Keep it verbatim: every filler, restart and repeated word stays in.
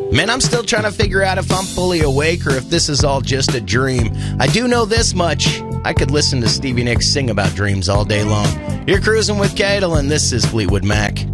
Man, I'm still trying to figure out if I'm fully awake or if this is all just a dream. I do know this much. I could listen to Stevie Nicks sing about dreams all day long. You're cruising with Cadel, and this is Fleetwood Mac.